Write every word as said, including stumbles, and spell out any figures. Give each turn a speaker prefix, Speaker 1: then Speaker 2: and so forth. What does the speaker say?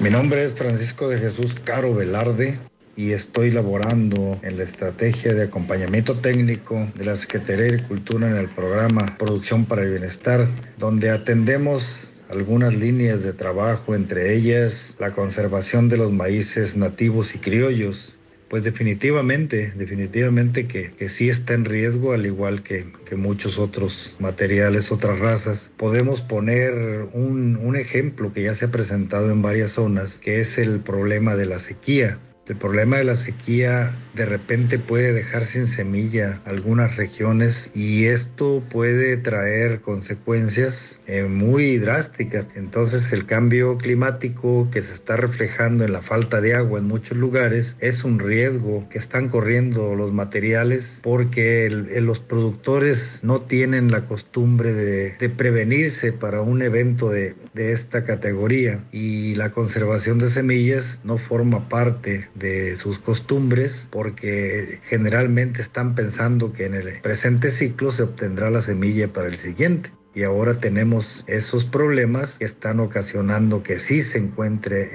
Speaker 1: Mi nombre es Francisco de Jesús Caro Velarde y estoy laborando en la estrategia de acompañamiento técnico de la Secretaría de Agricultura en el programa Producción para el Bienestar, donde atendemos algunas líneas de trabajo, entre ellas la conservación de los maíces nativos y criollos. Pues definitivamente, definitivamente que, que sí está en riesgo, al igual que, que muchos otros materiales, otras razas. Podemos poner un, un ejemplo que ya se ha presentado en varias zonas, que es el problema de la sequía. El problema de la sequía de repente puede dejar sin semilla algunas regiones y esto puede traer consecuencias eh, muy drásticas. Entonces el cambio climático que se está reflejando en la falta de agua en muchos lugares es un riesgo que están corriendo los materiales porque el, el, los productores no tienen la costumbre de, de prevenirse para un evento de, de esta categoría, y la conservación de semillas no forma parte de sus costumbres porque generalmente están pensando que en el presente ciclo se obtendrá la semilla para el siguiente. Y ahora tenemos esos problemas que están ocasionando que sí se encuentre